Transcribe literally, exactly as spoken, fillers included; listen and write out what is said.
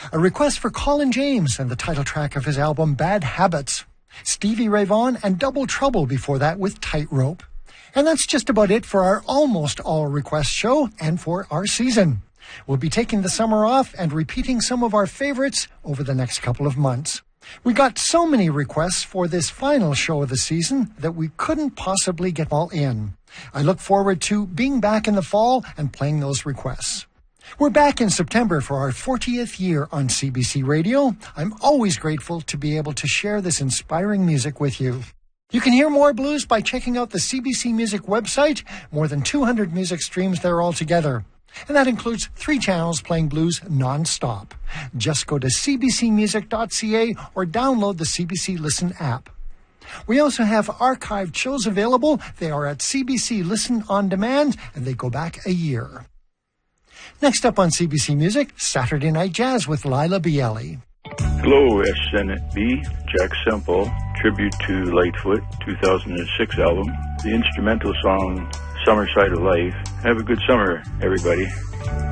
A request for Colin James and the title track of his album Bad Habits. Stevie Ray Vaughan and Double Trouble before that with Tightrope. And that's just about it for our almost all request show and for our season. We'll be taking the summer off and repeating some of our favorites over the next couple of months. We got so many requests for this final show of the season that we couldn't possibly get all in. I look forward to being back in the fall and playing those requests. We're back in September for our fortieth year on C B C Radio. I'm always grateful to be able to share this inspiring music with you. You can hear more blues by checking out the C B C Music website. More than two hundred music streams there altogether. And that includes three channels playing blues non-stop. Just go to c b c music dot c a or download the C B C Listen app. We also have archived shows available. They are at C B C Listen On Demand, and they go back a year. Next up on C B C Music, Saturday Night Jazz with Lila Bielli. Hello, S N B, Jack Semple, tribute to Lightfoot, two thousand six album. The instrumental song, Summer Side of Life. Have a good summer, everybody.